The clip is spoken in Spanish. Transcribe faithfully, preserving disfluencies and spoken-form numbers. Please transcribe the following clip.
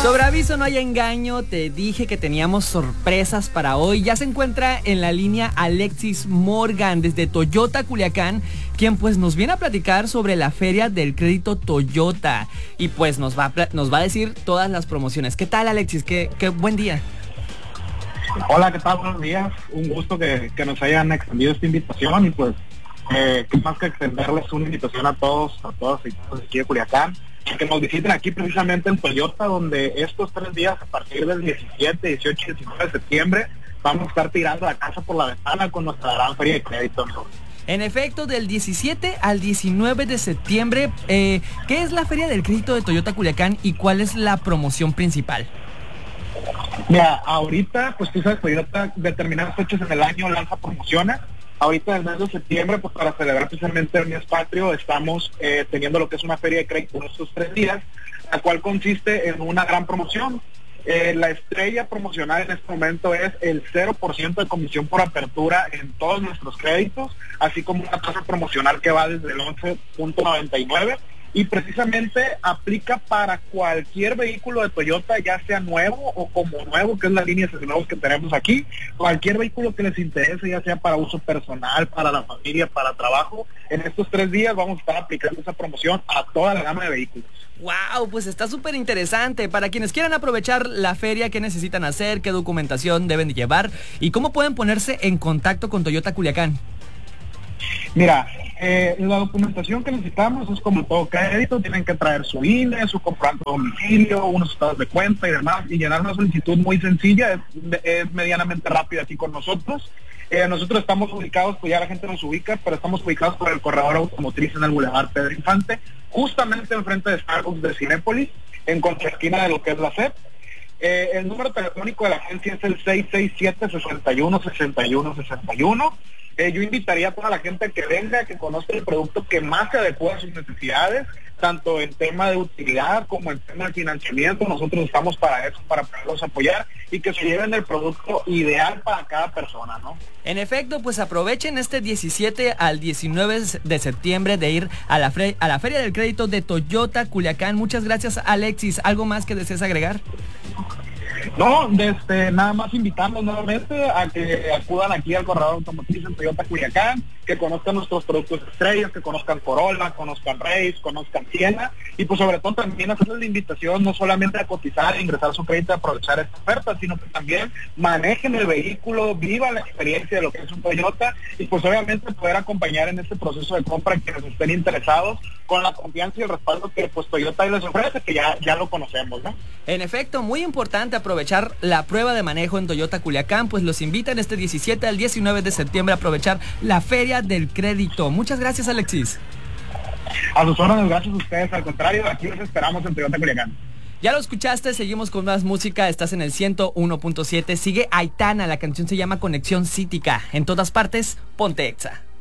Sobre aviso no hay engaño, te dije que teníamos sorpresas para hoy. Ya se encuentra en la línea Alexis Morgan desde Toyota Culiacán, quien pues nos viene a platicar sobre la Feria del Crédito Toyota y pues nos va a, nos va a decir todas las promociones. ¿Qué tal, Alexis? Qué, qué buen día. Hola, ¿qué tal? Buenos días. Un gusto que, que nos hayan extendido esta invitación y pues eh, qué más que extenderles una invitación a todos, a todos y todos de aquí de Culiacán, que nos visiten aquí precisamente en Toyota, donde estos tres días a partir del diecisiete, dieciocho y diecinueve de septiembre vamos a estar tirando la casa por la ventana con nuestra gran feria de crédito, ¿no? En efecto, del diecisiete al diecinueve de septiembre, eh, ¿qué es la Feria del Crédito de Toyota Culiacán y cuál es la promoción principal? Mira, ahorita, pues tú sabes, Toyota determinadas fechas en el año lanza promociones. Ahorita en el mes de septiembre, pues para celebrar precisamente el mes patrio, estamos eh, teniendo lo que es una feria de crédito en estos tres días, la cual consiste en una gran promoción. Eh, la estrella promocional en este momento es el cero por ciento de comisión por apertura en todos nuestros créditos, así como una tasa promocional que va desde el once punto noventa y nueve. Y precisamente aplica para cualquier vehículo de Toyota, ya sea nuevo o como nuevo, que es la línea de nuevos que tenemos aquí. Cualquier vehículo que les interese, ya sea para uso personal, para la familia, para trabajo, en estos tres días vamos a estar aplicando esa promoción a toda la gama de vehículos. Wow, pues está súper interesante. Para quienes quieran aprovechar la feria, ¿qué necesitan hacer? ¿Qué documentación deben de llevar? ¿Y cómo pueden ponerse en contacto con Toyota Culiacán? Mira, eh, la documentación que necesitamos es como todo crédito, tienen que traer su I N E, su comprobante de domicilio, unos estados de cuenta y demás, y llenar una solicitud muy sencilla, es, es medianamente rápida aquí con nosotros. Eh, nosotros estamos ubicados, pues ya la gente nos ubica, pero estamos ubicados por el corredor automotriz en el Boulevard Pedro Infante, justamente enfrente de Starbucks de Cinépolis, en contraesquina de lo que es la C E P. Eh, el número telefónico de la agencia es el seis seis siete, seis uno, seis uno, seis uno. Eh, yo invitaría a toda la gente que venga, que conozca el producto que más se adecua a sus necesidades, tanto en tema de utilidad como en tema de financiamiento. Nosotros estamos para eso, para poderlos apoyar y que se lleven el producto ideal para cada persona, ¿no? En efecto, pues aprovechen este diecisiete al diecinueve de septiembre de ir a la, fe- a la Feria del Crédito de Toyota Culiacán. Muchas gracias, Alexis. ¿Algo más que desees agregar? No, desde nada más invitarlos nuevamente a que acudan aquí al corredor automotriz en Toyota Culiacán, que conozcan nuestros productos estrellas, que conozcan Corolla, conozcan Race, conozcan Siena, y pues sobre todo también hacerles la invitación no solamente a cotizar e ingresar su crédito, a aprovechar esta oferta, sino que también manejen el vehículo, vivan la experiencia de lo que es un Toyota, y pues obviamente poder acompañar en este proceso de compra a quienes estén interesados, con la confianza y el respaldo que pues Toyota les ofrece, que ya, ya lo conocemos, ¿no? En efecto, muy importante aprovechar la prueba de manejo en Toyota Culiacán, pues los invitan este diecisiete al diecinueve de septiembre a aprovechar la Feria del Crédito. Muchas gracias, Alexis. A sus órdenes, gracias a ustedes, al contrario, aquí los esperamos en Toyota Culiacán. Ya lo escuchaste, seguimos con más música, estás en el ciento uno punto siete, sigue Aitana, la canción se llama Conexión Cítica, en todas partes, ponte Exa.